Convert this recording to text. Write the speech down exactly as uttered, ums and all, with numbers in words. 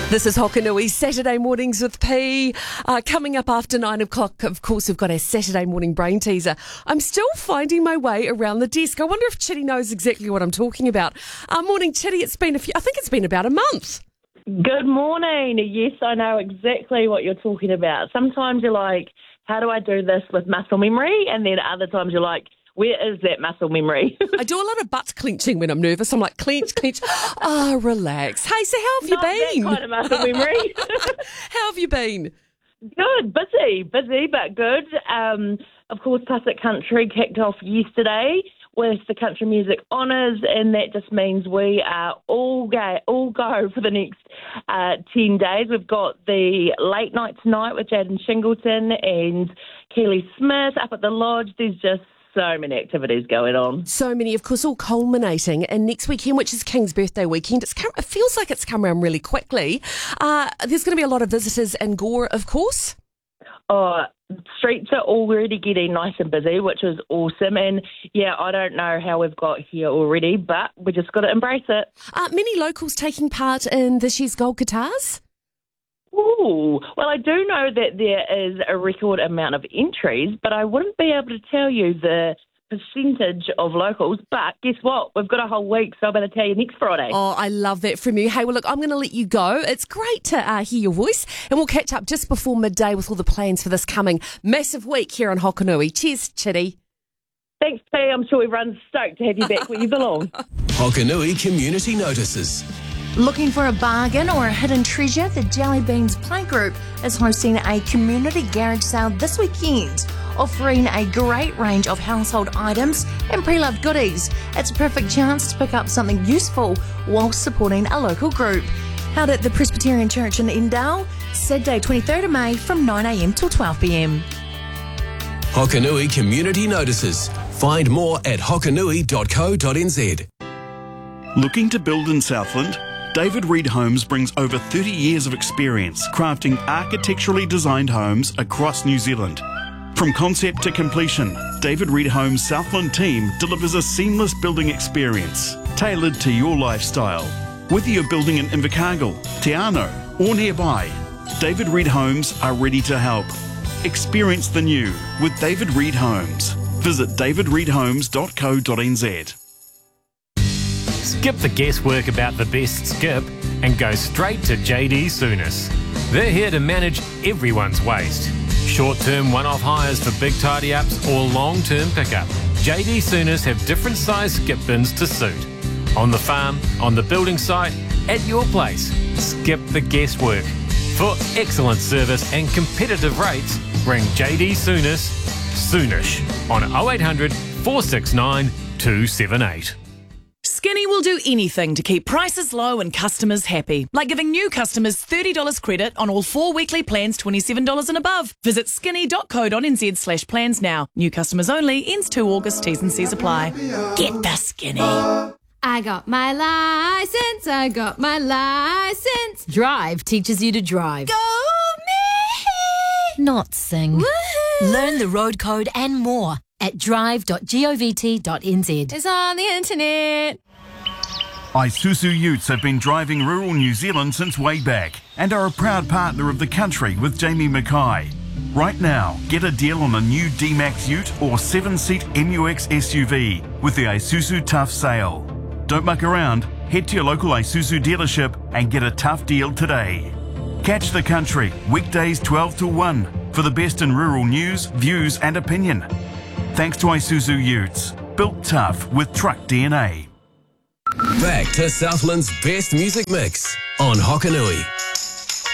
This is Hokanui, Saturday Mornings with P. Uh, coming up after nine o'clock, of course, we've got our Saturday morning brain teaser. I'm still finding my way around the desk. I wonder if Chitty knows exactly what I'm talking about. Uh, morning, Chitty. It's been a few, I think it's been about a month. Good morning. Yes, I know exactly what you're talking about. Sometimes you're like, how do I do this with muscle memory? And then other times you're like, where is that muscle memory? I do a lot of butt clenching when I'm nervous. I'm like, clench, clench. Ah, oh, relax. Hey, so how have Not you been? That kind of muscle memory. How have you been? Good, busy, busy, but good. Um, of course, Pasek Country kicked off yesterday with the Country Music Honours, and that just means we are all go, all go for the next uh, ten days. We've got the late night tonight with Jaden Shingleton and Keely Smith up at the Lodge. There's just so many activities going on. So many, of course, all culminating in next weekend, which is King's birthday weekend. It's come, it feels like it's come around really quickly. Uh, there's going to be a lot of visitors in Gore, of course. Oh, streets are already getting nice and busy, which is awesome. And, yeah, I don't know how we've got here already, but we just got to embrace it. Uh, many locals taking part in this year's Gold Guitars? Ooh, well, I do know that there is a record amount of entries, but I wouldn't be able to tell you the percentage of locals. But guess what? We've got a whole week, so I'm going to tell you next Friday. Oh, I love that from you. Hey, well, look, I'm going to let you go. It's great to uh, hear your voice, and we'll catch up just before midday with all the plans for this coming massive week here on Hokanui. Cheers, Chitty. Thanks, P. I'm sure everyone's stoked to have you back where you belong. Hokanui Community Notices. Looking for a bargain or a hidden treasure? The Jelly Beans Playgroup is hosting a community garage sale this weekend, offering a great range of household items and pre-loved goodies. It's a perfect chance to pick up something useful while supporting a local group. Held at the Presbyterian Church in Endale, Saturday twenty-third of May from nine a.m. till twelve p.m. Hokanui Community Notices. Find more at hokanui dot co dot n z. Looking to build in Southland? David Reed Homes brings over thirty years of experience crafting architecturally designed homes across New Zealand. From concept to completion, David Reed Homes' Southland team delivers a seamless building experience tailored to your lifestyle. Whether you're building in Invercargill, Te Anau or nearby, David Reed Homes are ready to help. Experience the new with David Reed Homes. Visit david reed homes dot co dot n z. Skip the guesswork about the best skip and go straight to J D Sooners. They're here to manage everyone's waste. Short-term one-off hires for big tidy-ups or long-term pickup. J D Sooners have different size skip bins to suit. On the farm, on the building site, at your place. Skip the guesswork. For excellent service and competitive rates, ring J D Sooners soonish on oh eight hundred, four six nine, two seven eight. Skinny will do anything to keep prices low and customers happy, like giving new customers thirty dollars credit on all four weekly plans twenty-seven dollars and above. Visit skinny dot co dot n z slash plans now. New customers only. Ends two August. T's and C's apply. Get the Skinny. I got my license. I got my license. Drive teaches you to drive. Go me! Not sing. Woo-hoo. Learn the road code and more at drive dot govt dot n z. It's on the internet. Isuzu Utes have been driving rural New Zealand since way back and are a proud partner of the country with Jamie Mackay. Right now, get a deal on a new D-Max Ute or seven-seat M U X S U V with the Isuzu Tough Sale. Don't muck around, head to your local Isuzu dealership and get a tough deal today. Catch the country, weekdays twelve to one, for the best in rural news, views and opinion. Thanks to Isuzu Utes, built tough with truck D N A. Back to Southland's best music mix on Hokanui.